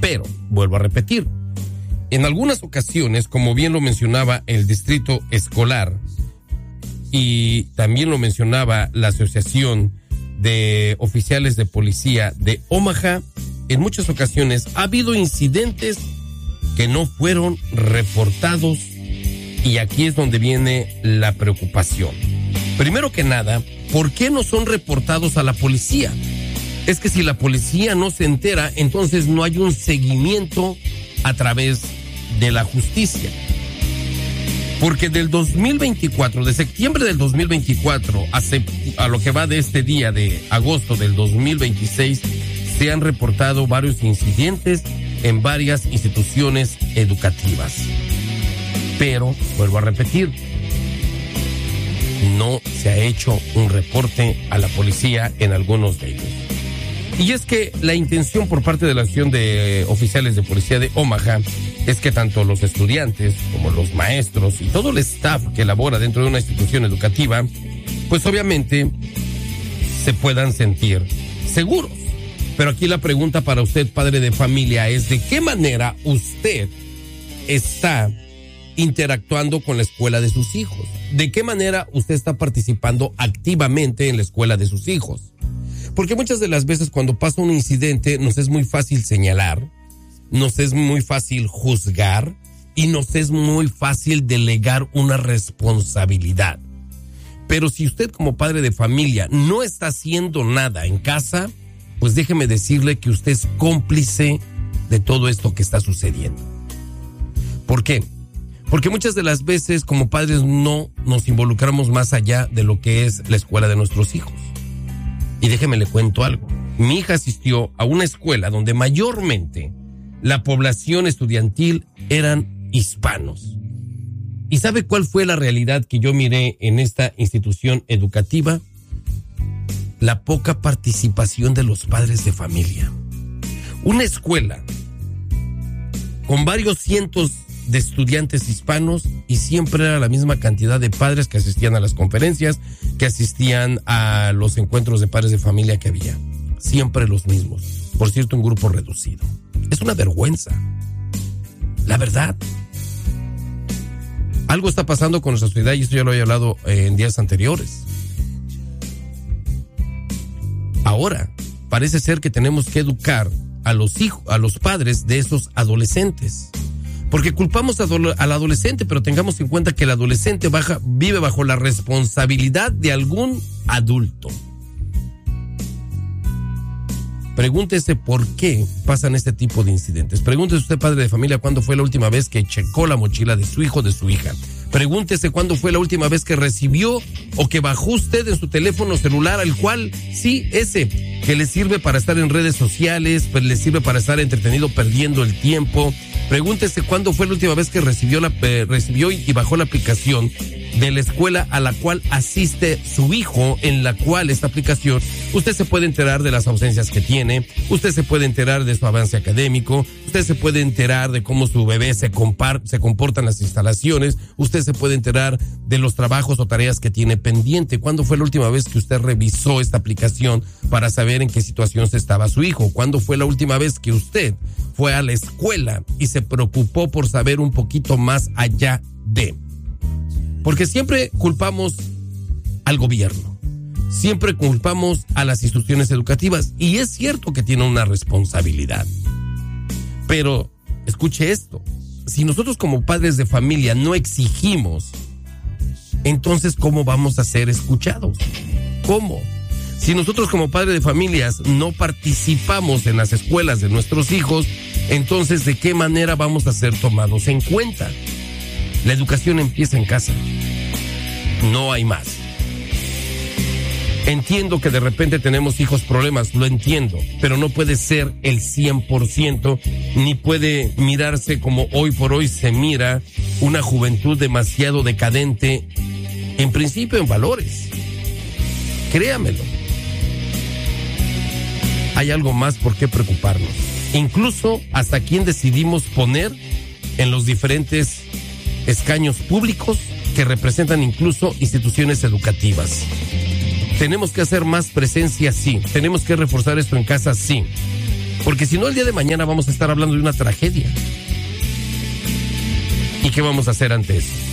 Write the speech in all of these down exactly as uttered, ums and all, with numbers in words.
Pero, vuelvo a repetir, en algunas ocasiones, como bien lo mencionaba el distrito escolar y también lo mencionaba la Asociación de Oficiales de Policía de Omaha, en muchas ocasiones ha habido incidentes que no fueron reportados, y aquí es donde viene la preocupación. Primero que nada, ¿por qué no son reportados a la policía? Es que si la policía no se entera, entonces no hay un seguimiento a través de la justicia. Porque del dos mil veinticuatro, de septiembre del dos mil veinticuatro a, sept- a lo que va de este día de agosto del dos mil veintiséis, se han reportado varios incidentes en varias instituciones educativas. Pero, vuelvo a repetir, no se ha hecho un reporte a la policía en algunos de ellos. Y es que la intención por parte de la Asociación de Oficiales de Policía de Omaha es que tanto los estudiantes como los maestros y todo el staff que labora dentro de una institución educativa, pues obviamente se puedan sentir seguros. Pero aquí la pregunta para usted, padre de familia, es ¿de qué manera usted está interactuando con la escuela de sus hijos? ¿De qué manera usted está participando activamente en la escuela de sus hijos? Porque muchas de las veces cuando pasa un incidente nos es muy fácil señalar, nos es muy fácil juzgar y nos es muy fácil delegar una responsabilidad. Pero si usted como padre de familia no está haciendo nada en casa, pues déjeme decirle que usted es cómplice de todo esto que está sucediendo. ¿Por qué? Porque muchas de las veces como padres no nos involucramos más allá de lo que es la escuela de nuestros hijos. Y déjeme le cuento algo. Mi hija asistió a una escuela donde mayormente la población estudiantil eran hispanos. ¿Y sabe cuál fue la realidad que yo miré en esta institución educativa? La poca participación de los padres de familia. Una escuela con varios cientos de estudiantes hispanos y siempre era la misma cantidad de padres que asistían a las conferencias, que asistían a los encuentros de padres de familia que había. Siempre los mismos. Por cierto, un grupo reducido. Es una vergüenza. La verdad. Algo está pasando con nuestra sociedad y esto ya lo había hablado en días anteriores. Ahora, parece ser que tenemos que educar a los hijos, a los padres de esos adolescentes. Porque culpamos a do- al adolescente, pero tengamos en cuenta que el adolescente baja, vive bajo la responsabilidad de algún adulto. Pregúntese por qué pasan este tipo de incidentes. Pregúntese usted, padre de familia, cuándo fue la última vez que checó la mochila de su hijo o de su hija. Pregúntese cuándo fue la última vez que recibió o que bajó usted en su teléfono celular, al cual, sí, ese, que le sirve para estar en redes sociales, pues le sirve para estar entretenido perdiendo el tiempo. Pregúntese cuándo fue la última vez que recibió, la, eh, recibió y bajó la aplicación de la escuela a la cual asiste su hijo, en la cual esta aplicación usted se puede enterar de las ausencias que tiene, usted se puede enterar de su avance académico, usted se puede enterar de cómo su bebé se, compar, se comporta en las instalaciones, usted se puede enterar de los trabajos o tareas que tiene pendiente. ¿Cuándo fue la última vez que usted revisó esta aplicación para saber en qué situación se estaba su hijo? ¿Cuándo fue la última vez que usted fue a la escuela y se preocupó por saber un poquito más allá de? Porque siempre culpamos al gobierno, siempre culpamos a las instituciones educativas y es cierto que tienen una responsabilidad. Pero, escuche esto, si nosotros como padres de familia no exigimos, entonces ¿cómo vamos a ser escuchados? ¿Cómo? Si nosotros como padres de familias no participamos en las escuelas de nuestros hijos, entonces ¿de qué manera vamos a ser tomados en cuenta? La educación empieza en casa. No hay más. Entiendo que de repente tenemos hijos problemas, lo entiendo, pero no puede ser el cien por ciento, ni puede mirarse como hoy por hoy se mira una juventud demasiado decadente, en principio en valores. Créamelo. Hay algo más por qué preocuparnos. Incluso hasta quién decidimos poner en los diferentes escaños públicos que representan incluso instituciones educativas. Tenemos que hacer más presencia, sí. Tenemos que reforzar esto en casa, sí. Porque si no, el día de mañana vamos a estar hablando de una tragedia. ¿Y qué vamos a hacer ante eso?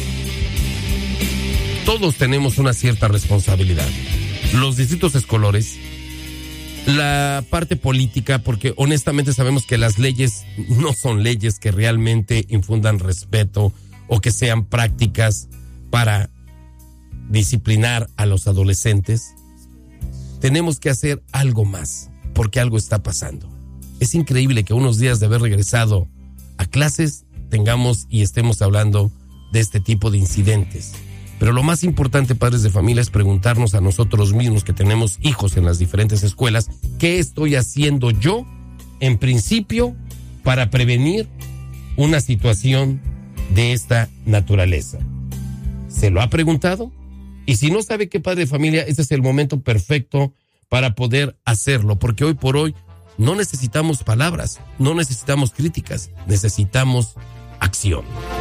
Todos tenemos una cierta responsabilidad. Los distritos escolares, la parte política, porque honestamente sabemos que las leyes no son leyes que realmente infundan respeto o que sean prácticas para disciplinar a los adolescentes. Tenemos que hacer algo más, porque algo está pasando. Es increíble que unos días de haber regresado a clases tengamos y estemos hablando de este tipo de incidentes. Pero lo más importante, padres de familia, es preguntarnos a nosotros mismos que tenemos hijos en las diferentes escuelas, ¿qué estoy haciendo yo, en principio, para prevenir una situación de esta naturaleza? ¿Se lo ha preguntado? Y si no sabe qué, padre de familia, este es el momento perfecto para poder hacerlo, porque hoy por hoy no necesitamos palabras, no necesitamos críticas, necesitamos acción.